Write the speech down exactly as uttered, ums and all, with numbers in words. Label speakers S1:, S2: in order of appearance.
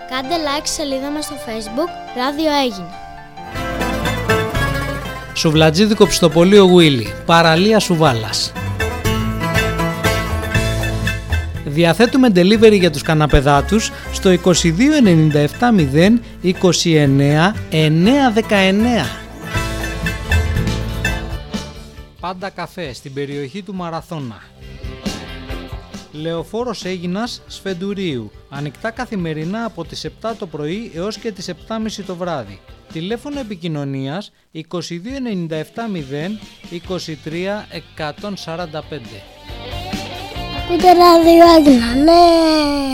S1: Κάντε like στη σελίδα μας στο Facebook Ράδιο Αίγινα.
S2: Σουβλατζίδικο Ψητοπολείο Γουίλι, παραλία Σουβάλλας. Διαθέτουμε delivery για τους καναπεδάτους στο είκοσι δύο ενενήντα επτά μηδέν είκοσι εννέα εννιακόσια δεκαεννέα. Πάντα καφέ στην περιοχή του Μαραθώνα. Λεωφόρος Αίγινας Σφεντουρίου. Ανοιχτά καθημερινά από τις επτά το πρωί έως και τις επτά και μισή το βράδυ. Τηλέφωνο επικοινωνίας είκοσι δύο ενενήντα επτά μηδέν είκοσι τρία εκατόν σαράντα πέντε.
S1: Ακούτε Ράδιο Αίγινα, ναι!